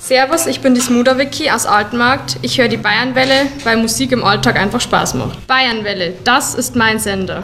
Servus, ich bin die Smoother Vicky aus Altenmarkt. Ich höre die Bayernwelle, weil Musik im Alltag einfach Spaß macht. Bayernwelle, das ist mein Sender.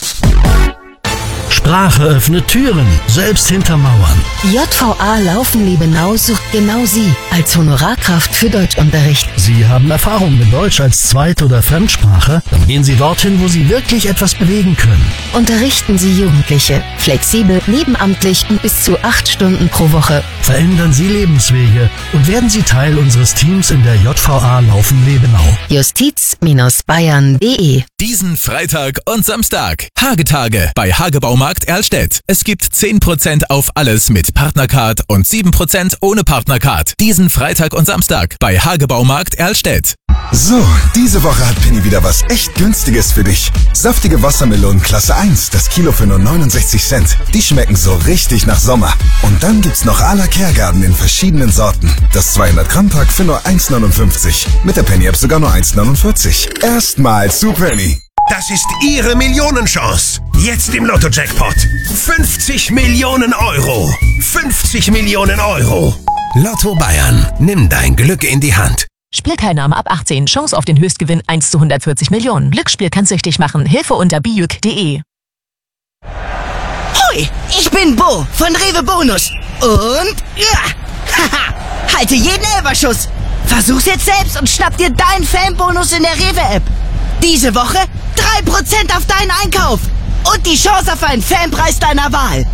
Sprache öffnet Türen, selbst hinter Mauern. JVA Laufen-Liebenau sucht genau Sie als Honorarkraft für Deutschunterricht. Sie haben Erfahrung mit Deutsch als Zweit- oder Fremdsprache? Dann gehen Sie dorthin, wo Sie wirklich etwas bewegen können. Unterrichten Sie Jugendliche, flexibel, nebenamtlich und bis zu 8 Stunden pro Woche. Verändern Sie Lebenswege und werden Sie Teil unseres Teams in der JVA Laufen-Liebenau. Justiz-bayern.de. Diesen Freitag und Samstag. Hagetage bei Hagebaumarkt Erlstedt. Es gibt 10% auf alles mit Partnercard und 7% ohne Partnercard. Diesen Freitag und Samstag bei Hagebaumarkt Erlstedt. So, diese Woche hat Penny wieder was echt Günstiges für dich. Saftige Wassermelonen Klasse 1, das Kilo für nur 69 Cent. Die schmecken so richtig nach Sommer. Und dann gibt's noch à la Kergarten in verschiedenen Sorten. Das 200-Gramm-Pack für nur 1,59. Mit der Penny-App sogar nur 1,49. Erstmal zu Penny. Das ist Ihre Millionenchance. Jetzt im Lotto-Jackpot. 50 Millionen Euro. 50 Millionen Euro. Lotto Bayern. Nimm dein Glück in die Hand. Spielteilnahme ab 18. Chance auf den Höchstgewinn 1 zu 140 Millionen. Glücksspiel kann süchtig machen. Hilfe unter bijuk.de. Hoi, ich bin Bo von Rewe Bonus. Und ja, haha, halte jeden Elferschuss. Versuch's jetzt selbst und schnapp dir deinen Fanbonus in der Rewe-App. Diese Woche 3% auf deinen Einkauf und die Chance auf einen Fanpreis deiner Wahl.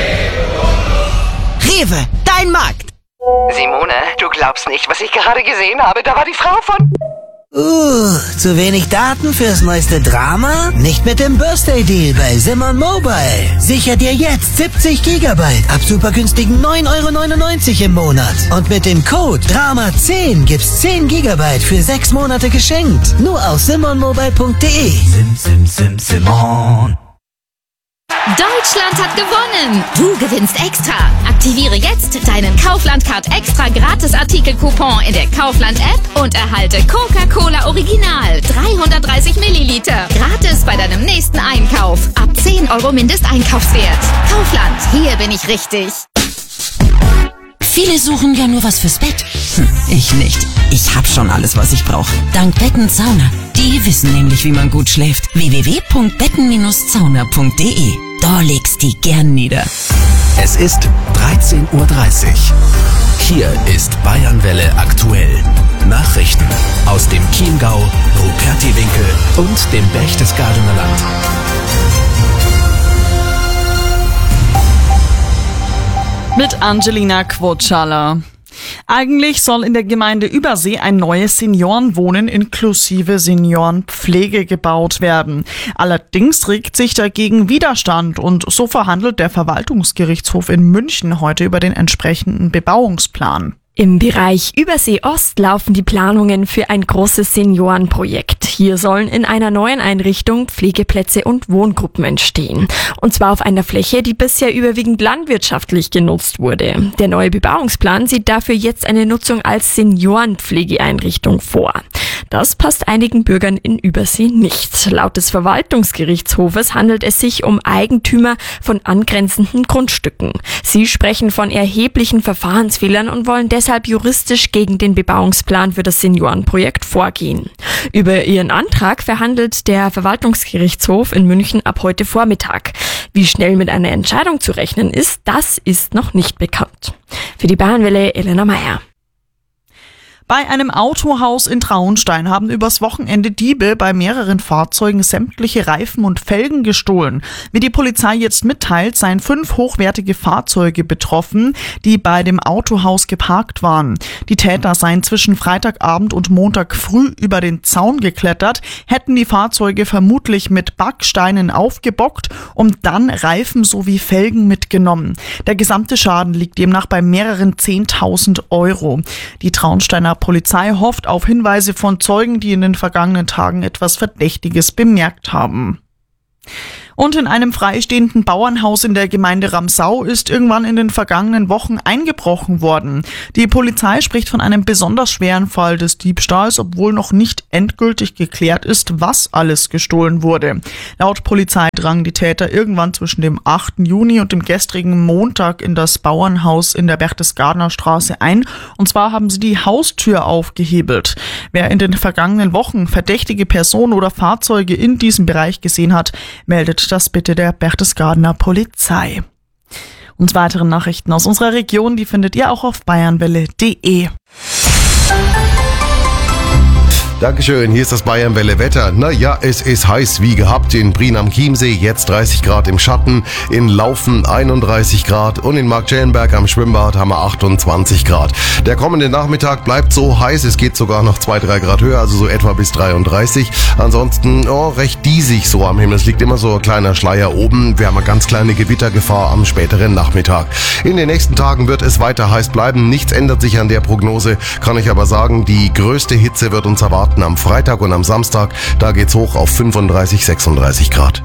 Rewe, dein Markt. Simone, du glaubst nicht, was ich gerade gesehen habe. Da war die Frau von... Zu wenig Daten fürs neueste Drama? Nicht mit dem Birthday Deal bei Simon Mobile. Sicher dir jetzt 70 GB ab super günstigen 9,99 € im Monat. Und mit dem Code DRAMA10 gibt's 10 GB für 6 Monate geschenkt. Nur auf simonmobile.de. Simon. Deutschland hat gewonnen! Du gewinnst extra! Aktiviere jetzt deinen Kaufland-Card extra Gratis-Artikel-Coupon in der Kaufland-App und erhalte Coca-Cola Original 330 Milliliter gratis bei deinem nächsten Einkauf. Ab 10 € Mindesteinkaufswert. Kaufland, hier bin ich richtig. Viele suchen ja nur was fürs Bett. Ich nicht. Ich hab schon alles, was ich brauche. Dank Betten Sauna. Die wissen nämlich, wie man gut schläft. www.betten-sauna.de. Da legst die gern nieder. Es ist 13:30 Uhr. Hier ist Bayernwelle aktuell. Nachrichten aus dem Chiemgau, Rupertiwinkel und dem Berchtesgadener Land. Mit Angelina Quotschala. Eigentlich soll in der Gemeinde Übersee ein neues Seniorenwohnen inklusive Seniorenpflege gebaut werden. Allerdings regt sich dagegen Widerstand und so verhandelt der Verwaltungsgerichtshof in München heute über den entsprechenden Bebauungsplan. Im Bereich Übersee Ost laufen die Planungen für ein großes Seniorenprojekt. Hier sollen in einer neuen Einrichtung Pflegeplätze und Wohngruppen entstehen. Und zwar auf einer Fläche, die bisher überwiegend landwirtschaftlich genutzt wurde. Der neue Bebauungsplan sieht dafür jetzt eine Nutzung als Seniorenpflegeeinrichtung vor. Das passt einigen Bürgern in Übersee nicht. Laut des Verwaltungsgerichtshofes handelt es sich um Eigentümer von angrenzenden Grundstücken. Sie sprechen von erheblichen Verfahrensfehlern und wollen deshalb juristisch gegen den Bebauungsplan für das Seniorenprojekt vorgehen. Über ihren Antrag verhandelt der Verwaltungsgerichtshof in München ab heute Vormittag. Wie schnell mit einer Entscheidung zu rechnen ist, das ist noch nicht bekannt. Für die Bayernwelle Elena Meyer. Bei einem Autohaus in Traunstein haben übers Wochenende Diebe bei mehreren Fahrzeugen sämtliche Reifen und Felgen gestohlen. Wie die Polizei jetzt mitteilt, seien 5 hochwertige Fahrzeuge betroffen, die bei dem Autohaus geparkt waren. Die Täter seien zwischen Freitagabend und Montag früh über den Zaun geklettert, hätten die Fahrzeuge vermutlich mit Backsteinen aufgebockt und dann Reifen sowie Felgen mitgenommen. Der gesamte Schaden liegt demnach bei mehreren 10.000 €. Die Traunsteiner Polizei hofft auf Hinweise von Zeugen, die in den vergangenen Tagen etwas Verdächtiges bemerkt haben. Und in einem freistehenden Bauernhaus in der Gemeinde Ramsau ist irgendwann in den vergangenen Wochen eingebrochen worden. Die Polizei spricht von einem besonders schweren Fall des Diebstahls, obwohl noch nicht endgültig geklärt ist, was alles gestohlen wurde. Laut Polizei drangen die Täter irgendwann zwischen dem 8. Juni und dem gestrigen Montag in das Bauernhaus in der Berchtesgadener Straße ein. Und zwar haben sie die Haustür aufgehebelt. Wer in den vergangenen Wochen verdächtige Personen oder Fahrzeuge in diesem Bereich gesehen hat, meldet das bitte der Berchtesgadener Polizei. Und weitere Nachrichten aus unserer Region, die findet ihr auch auf bayernwelle.de. Dankeschön, hier ist das Bayernwelle Wetter. Naja, es ist heiß wie gehabt in Prien am Chiemsee, jetzt 30 Grad im Schatten, in Laufen 31 Grad und in Marktschellenberg am Schwimmbad haben wir 28 Grad. Der kommende Nachmittag bleibt so heiß, es geht sogar noch 2-3 Grad höher, also so etwa bis 33. Ansonsten recht diesig so am Himmel, es liegt immer so ein kleiner Schleier oben. Wir haben eine ganz kleine Gewittergefahr am späteren Nachmittag. In den nächsten Tagen wird es weiter heiß bleiben, nichts ändert sich an der Prognose, kann ich aber sagen, die größte Hitze wird uns erwarten am Freitag und am Samstag, da geht's hoch auf 35, 36 Grad.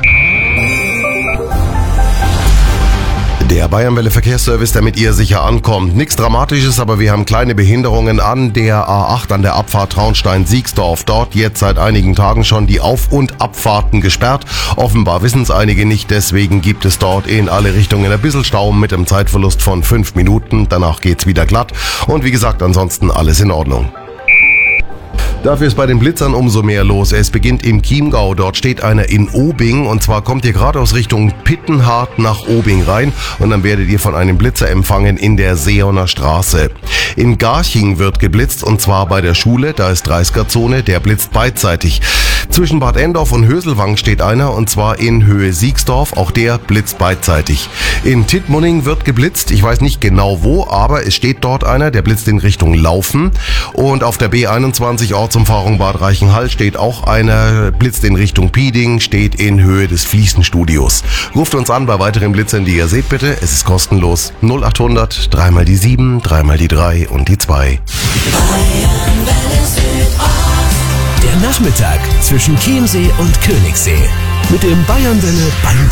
Der Bayernwelle Verkehrsservice, damit ihr sicher ankommt. Nichts Dramatisches, aber wir haben kleine Behinderungen an der A8, an der Abfahrt Traunstein-Siegsdorf. Dort jetzt seit einigen Tagen schon die Auf- und Abfahrten gesperrt. Offenbar wissen es einige nicht, deswegen gibt es dort in alle Richtungen ein bisschen Stau mit einem Zeitverlust von 5 Minuten. Danach geht's wieder glatt und wie gesagt, ansonsten alles in Ordnung. Dafür ist bei den Blitzern umso mehr los. Es beginnt im Chiemgau. Dort steht einer in Obing und zwar kommt ihr gerade aus Richtung Pittenhardt nach Obing rein und dann werdet ihr von einem Blitzer empfangen in der Seehoner Straße. In Garching wird geblitzt und zwar bei der Schule. Da ist 30er-Zone, der blitzt beidseitig. Zwischen Bad Endorf und Höselwang steht einer und zwar in Höhe Siegsdorf. Auch der blitzt beidseitig. In Tittmoning wird geblitzt. Ich weiß nicht genau wo, aber es steht dort einer, der blitzt in Richtung Laufen. Und auf der B21 Ortsumfahrung Bad Reichenhall steht auch einer, blitzt in Richtung Pieding, steht in Höhe des Fliesenstudios. Ruft uns an bei weiteren Blitzern, die ihr seht bitte. Es ist kostenlos. 0800 3 mal die 7, 3 mal die 3 und die 2. Der Nachmittag zwischen Chiemsee und Königssee. Mit dem Bayernwelle Bayern